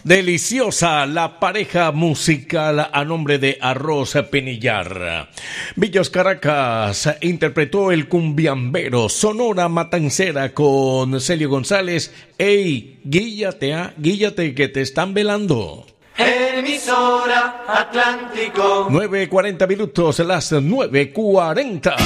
Deliciosa la pareja musical a nombre de Arroz Penillar. Villos Caracas interpretó el cumbiambero Sonora Matancera con Celio González. ¡Ey, guíllate que te están velando! Emisora Atlántico. 9:40 minutos, las 9:40.